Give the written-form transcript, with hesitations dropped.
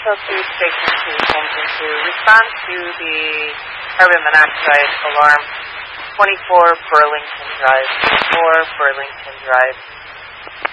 SLC Station 2, Engine 2. Respond to the carbon monoxide alarm, 24 Burlington Drive. 24 Burlington Drive.